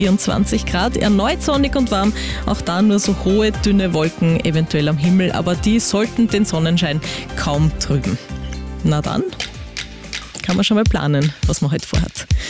24 Grad, erneut sonnig und warm, auch da nur so hohe, dünne Wolken eventuell am Himmel, aber die sollten den Sonnenschein kaum trüben. Na dann kann man schon mal planen, was man heute vorhat.